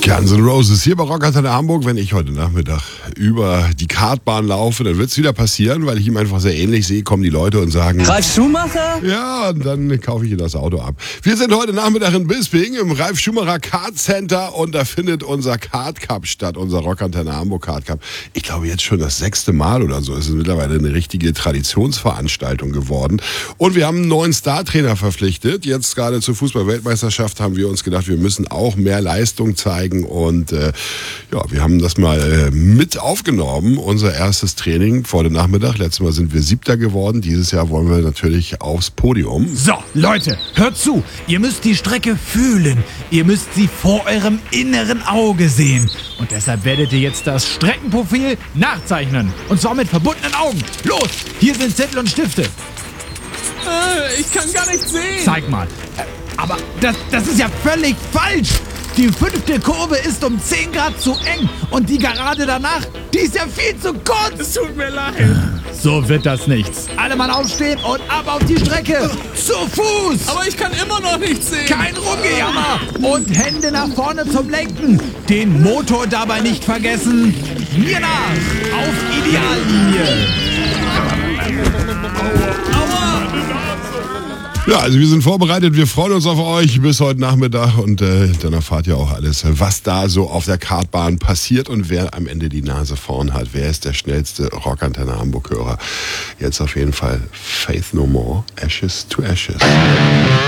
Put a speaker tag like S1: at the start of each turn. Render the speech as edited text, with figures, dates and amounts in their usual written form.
S1: Guns N' Roses hier bei Rockantenne Hamburg. Wenn ich heute Nachmittag über die Kartbahn laufe, dann wird es wieder passieren, weil ich ihm einfach sehr ähnlich sehe, kommen die Leute und sagen:
S2: Ralf Schumacher?
S1: Ja, und dann kaufe ich ihr das Auto ab. Wir sind heute Nachmittag in Bisping im Ralf Schumacher Kart Center und da findet unser Kart Cup statt, unser Rockantenne Hamburg Kart Cup. Ich glaube jetzt schon das 6. Mal oder so. Es ist mittlerweile eine richtige Traditionsveranstaltung geworden. Und wir haben einen neuen Startrainer verpflichtet. Jetzt gerade zur Fußball-Weltmeisterschaft haben wir uns gedacht, wir müssen auch mehr Leistung zeigen. Und wir haben das mal mit aufgenommen, unser erstes Training vor dem Nachmittag. Letztes Mal sind wir 7. geworden. Dieses Jahr wollen wir natürlich aufs Podium.
S3: So, Leute, hört zu. Ihr müsst die Strecke fühlen. Ihr müsst sie vor eurem inneren Auge sehen. Und deshalb werdet ihr jetzt das Streckenprofil nachzeichnen. Und zwar mit verbundenen Augen. Los, hier sind Zettel und Stifte.
S2: Ich kann gar nichts sehen.
S3: Zeig mal. Aber das ist ja völlig falsch. Die 5. Kurve ist um 10 Grad zu eng und die Gerade danach, die ist ja viel zu kurz.
S2: Es tut mir leid.
S3: So wird das nichts. Alle mal aufstehen und ab auf die Strecke. Zu Fuß.
S2: Aber ich kann immer noch nichts sehen.
S3: Kein Rumgejammer. Und Hände nach vorne zum Lenken. Den Motor dabei nicht vergessen. Mir nach. Auf Ideallinie.
S1: Ja, also wir sind vorbereitet, wir freuen uns auf euch bis heute Nachmittag und dann erfahrt ihr auch alles, was da so auf der Kartbahn passiert und wer am Ende die Nase vorn hat. Wer ist der schnellste Rockantenne Hamburg-Hörer? Jetzt auf jeden Fall Faith No More, Ashes to Ashes.